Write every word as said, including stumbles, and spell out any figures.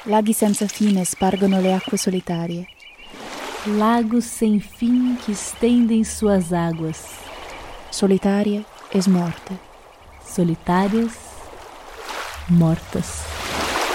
Laghi senza fine spargono le acque solitarie. Lagos sem fim que estendem suas águas. Solitarie e smorte. Solitárias, mortas.